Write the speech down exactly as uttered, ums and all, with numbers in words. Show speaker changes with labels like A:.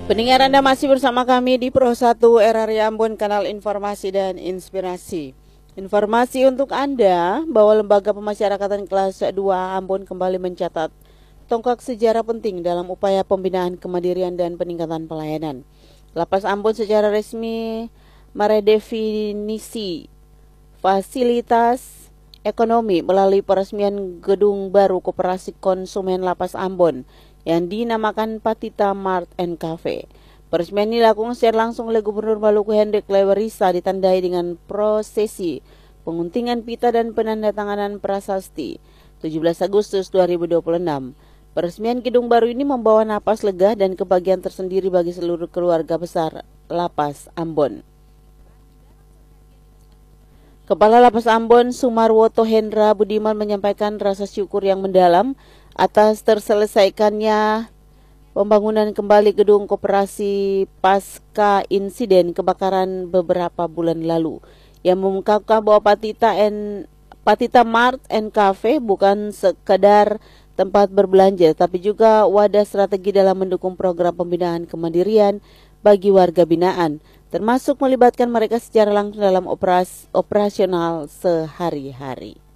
A: Pendengar, Anda masih bersama kami di Pro satu R R I Ambon, kanal informasi dan inspirasi. Informasi untuk Anda bahwa Lembaga Pemasyarakatan Kelas dua Ambon kembali mencatat tonggak sejarah penting dalam upaya pembinaan kemandirian dan peningkatan pelayanan. Lapas Ambon secara resmi meredefinisi fasilitas ekonomi melalui peresmian gedung baru Koperasi Konsumen Lapas Ambon yang dinamakan Patita Mart and Cafe. Peresmian ini dilakukan secara langsung oleh Gubernur Maluku Hendrik Lewerisa, ditandai dengan prosesi penguntingan pita dan penandatanganan prasasti tujuh belas Agustus dua ribu dua puluh enam. Peresmian gedung baru ini membawa napas lega dan kebahagiaan tersendiri bagi seluruh keluarga besar Lapas Ambon. Kepala Lapas Ambon Sumarwoto Hendra Budiman menyampaikan rasa syukur yang mendalam atas terselesaikannya pembangunan kembali gedung koperasi pasca insiden kebakaran beberapa bulan lalu, yang mengungkapkan bahwa Patita and Patita Mart and Cafe bukan sekadar tempat berbelanja, tapi juga wadah strategi dalam mendukung program pembinaan kemandirian bagi warga binaan, termasuk melibatkan mereka secara langsung dalam operas, operasional sehari-hari.